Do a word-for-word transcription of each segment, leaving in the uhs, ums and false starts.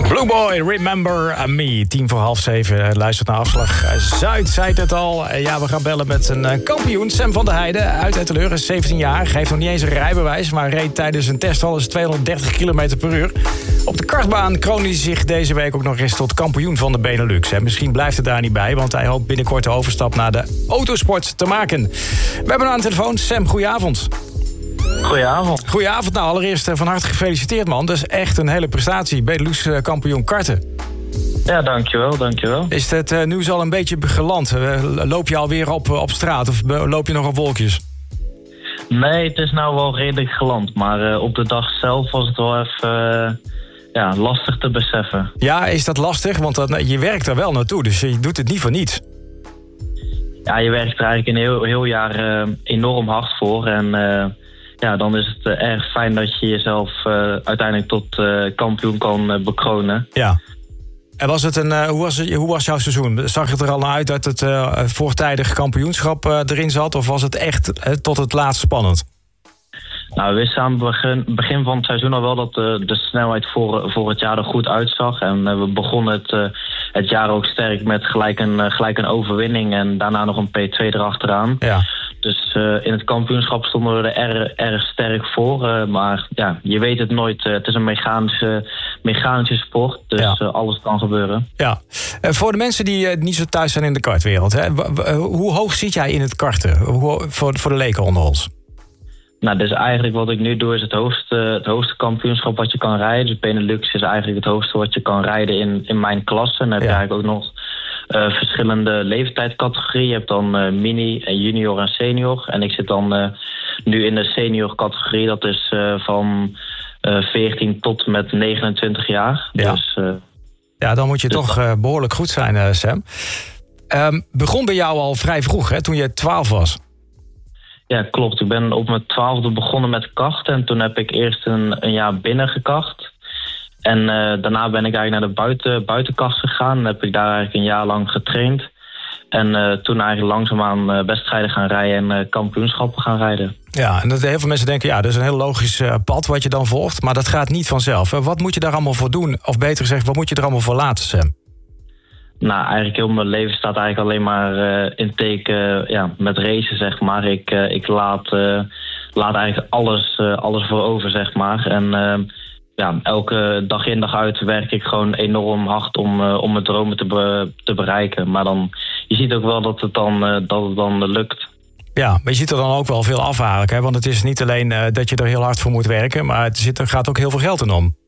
Blue Boy, Remember Me. Tien voor half zeven. Luistert naar Afslag Zuid, zei het al. Ja, we gaan bellen met een kampioen. Sam van der Heijden uit Etteleur, is zeventien jaar. Geeft nog niet eens een rijbewijs, maar reed tijdens een test al eens tweehonderddertig kilometer per uur. Op de kartbaan kroonde hij zich deze week ook nog eens tot kampioen van de Benelux. En misschien blijft het daar niet bij, want hij hoopt binnenkort de overstap naar de autosport te maken. We hebben aan de telefoon Sam, goedenavond. Goedenavond. Goedenavond. Nou, allereerst van harte gefeliciteerd, man. Dat is echt een hele prestatie. Benelux kampioen karten. Ja, dankjewel, dankjewel. Is het uh, nieuws al een beetje geland? Uh, loop je alweer op, op straat of loop je nog op wolkjes? Nee, het is nou wel redelijk geland. Maar uh, op de dag zelf was het wel even uh, ja, lastig te beseffen. Ja, is dat lastig? Want dat, je werkt er wel naartoe, dus je doet het niet voor niets. Ja, je werkt er eigenlijk een heel, heel jaar uh, enorm hard voor. En uh, ja, dan is het uh, erg fijn dat je jezelf uh, uiteindelijk tot uh, kampioen kan uh, bekronen. Ja. En was het een, uh, hoe, was het, hoe was jouw seizoen? Zag het er al naar uit dat het uh, voortijdig kampioenschap uh, erin zat? Of was het echt uh, tot het laatst spannend? Nou, we wisten aan het begin, begin van het seizoen al wel dat de, de snelheid voor, voor het jaar er goed uitzag. En uh, we begonnen het, uh, het jaar ook sterk met gelijk een, uh, gelijk een overwinning. En daarna nog een P twee erachteraan. Ja. Dus uh, in het kampioenschap stonden we er erg, erg sterk voor. Uh, maar ja, je weet het nooit. Uh, het is een mechanische, mechanische sport. Dus ja. uh, alles kan gebeuren. Ja. Uh, voor de mensen die uh, niet zo thuis zijn in de kartwereld. Hè, w- w- hoe hoog zit jij in het karten? Hoe, voor, voor de leken onder ons? Nou, dus eigenlijk wat ik nu doe is het hoogste, het hoogste kampioenschap wat je kan rijden. Dus Benelux is eigenlijk het hoogste wat je kan rijden in, in mijn klasse. En dan heb je ja. eigenlijk ook nog uh, verschillende leeftijdscategorieën. Je hebt dan uh, mini, en junior en senior. En ik zit dan uh, nu in de senior categorie. Dat is uh, van uh, veertien tot met negenentwintig jaar. Ja, dus, uh, ja dan moet je dus toch uh, behoorlijk goed zijn, uh, Sam. Um, begon bij jou al vrij vroeg, hè, toen je twaalf was. Ja, klopt. Ik ben op mijn twaalfde begonnen met karten. En toen heb ik eerst een, een jaar binnen gekart. En uh, daarna ben ik eigenlijk naar de buiten, buitenkast gegaan. En heb ik daar eigenlijk een jaar lang getraind. En uh, toen eigenlijk langzaamaan uh, wedstrijden gaan rijden en uh, kampioenschappen gaan rijden. Ja, en dat heel veel mensen denken, ja, dat is een heel logisch uh, pad wat je dan volgt. Maar dat gaat niet vanzelf. Uh, wat moet je daar allemaal voor doen? Of beter gezegd, wat moet je er allemaal voor laten, Sam? Nou, eigenlijk heel mijn leven staat eigenlijk alleen maar uh, in teken uh, ja, met racen, zeg maar. Ik, uh, ik laat, uh, laat eigenlijk alles, uh, alles voor over, zeg maar. En uh, ja, elke dag in dag uit werk ik gewoon enorm hard om, uh, om mijn dromen te, be- te bereiken. Maar dan, je ziet ook wel dat het dan, uh, dat het dan lukt. Ja, maar je ziet er dan ook wel veel af eigenlijk, hè? Want het is niet alleen uh, dat je er heel hard voor moet werken, maar het zit, er gaat ook heel veel geld in om.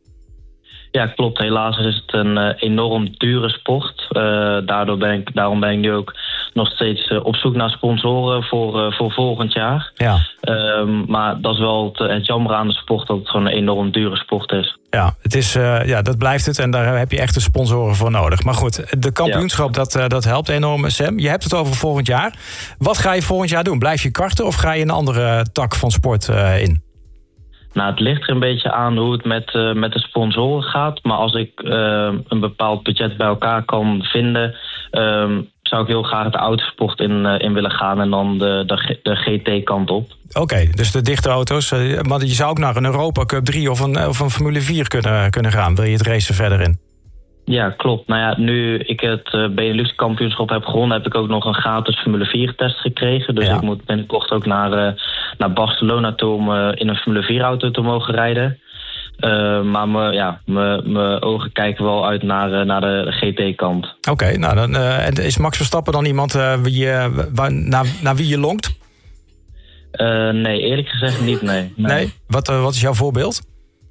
Ja, klopt. Helaas is het een uh, enorm dure sport. Uh, daardoor ben ik, daarom ben ik nu ook nog steeds uh, op zoek naar sponsoren voor, uh, voor volgend jaar. Ja. Um, maar dat is wel het, het jammer aan de sport, dat het gewoon een enorm dure sport is. Ja, het is, uh, ja, dat blijft het en daar heb je echt de sponsoren voor nodig. Maar goed, de kampioenschap, ja. dat, uh, dat helpt enorm, Sam. Je hebt het over volgend jaar. Wat ga je volgend jaar doen? Blijf je karten of ga je een andere tak van sport uh, in? Nou, het ligt er een beetje aan hoe het met, uh, met de sponsoren gaat. Maar als ik uh, een bepaald budget bij elkaar kan vinden, um, zou ik heel graag de autosport in, uh, in willen gaan en dan de, de, de G T-kant op. Oké, okay, dus de dichte auto's. Uh, maar je zou ook naar een Europa Cup drie of een, of een Formule vier kunnen, kunnen gaan. Wil je het racen verder in? Ja, klopt. Nou ja, nu ik het uh, Benelux kampioenschap heb gewonnen, heb ik ook nog een gratis Formule vier test gekregen. Dus ja. ik moet binnenkort ook naar, uh, naar Barcelona toe om uh, in een Formule vier auto te mogen rijden. Uh, maar mijn ja, ogen kijken wel uit naar, uh, naar de G T-kant. Oké, okay, nou dan uh, is Max Verstappen dan iemand uh, wie, uh, waar, naar, naar wie je lonkt? Uh, nee, eerlijk gezegd niet, nee. Nee? nee? Wat, uh, wat is jouw voorbeeld?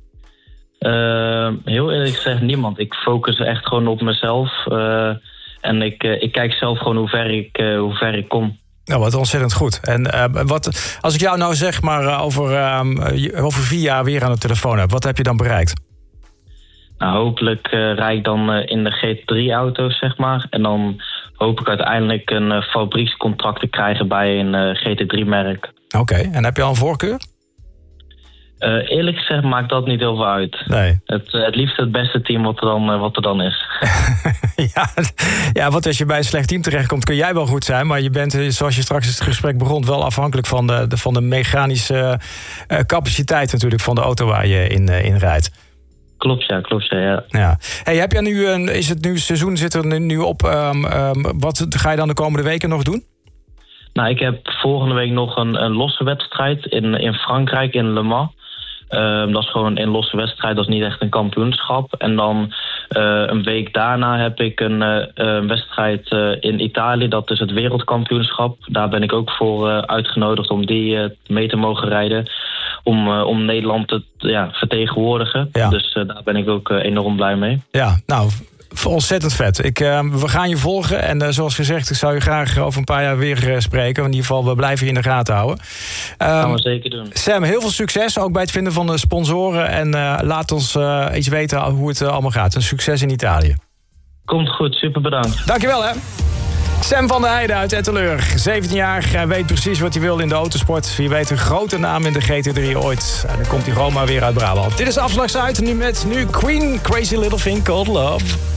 Uh, heel eerlijk gezegd niemand. Ik focus echt gewoon op mezelf. Uh, en ik, uh, ik kijk zelf gewoon hoe ver ik, uh, hoe ver ik kom. Nou, wat ontzettend goed. En uh, wat, als ik jou nou zeg maar uh, over, uh, over vier jaar weer aan de telefoon heb, wat heb je dan bereikt? Nou, hopelijk uh, rijd ik dan uh, in de G T drie-auto's, zeg maar. En dan hoop ik uiteindelijk een uh, fabriekscontract te krijgen bij een uh, G T drie-merk. Oké, okay. En heb je al een voorkeur? Uh, eerlijk gezegd maakt dat niet heel veel uit. Nee. Het, uh, het liefst het beste team wat er dan, uh, wat er dan is. ja, ja, want als je bij een slecht team terechtkomt, kun jij wel goed zijn. Maar je bent, zoals je straks het gesprek begon, wel afhankelijk van de, de, van de mechanische uh, capaciteit natuurlijk van de auto waar je in, uh, in rijdt. Klopt, ja, klopt, ja. ja. ja. Hey, heb jij nu een, is het nu seizoen zit er nu op? Um, um, wat ga je dan de komende weken nog doen? Nou, ik heb volgende week nog een, een losse wedstrijd in, in Frankrijk, in Le Mans. Um, dat is gewoon een losse wedstrijd, dat is niet echt een kampioenschap. En dan uh, een week daarna heb ik een uh, uh, wedstrijd uh, in Italië, dat is het wereldkampioenschap. Daar ben ik ook voor uh, uitgenodigd om die uh, mee te mogen rijden. Om, uh, om Nederland te ja, vertegenwoordigen. Ja. Dus uh, daar ben ik ook uh, enorm blij mee. Ja, nou, ontzettend vet. Ik, uh, we gaan je volgen. En uh, zoals gezegd, ik zou je graag over een paar jaar weer uh, spreken. In ieder geval, we blijven je in de gaten houden. Dat um, gaan we zeker doen. Sam, heel veel succes. Ook bij het vinden van de sponsoren. En uh, laat ons uh, iets weten hoe het uh, allemaal gaat. Een succes in Italië. Komt goed, super bedankt. Dankjewel, hè. Sam van der Heijden uit Etteleur, zeventien jaar. Hij weet precies wat hij wil in de autosport. Wie weet een grote naam in de G T drie ooit. En dan komt hij gewoon maar weer uit Brabant. Dit is Afslag Zuid, nu met nu Queen, Crazy Little Thing Called Love.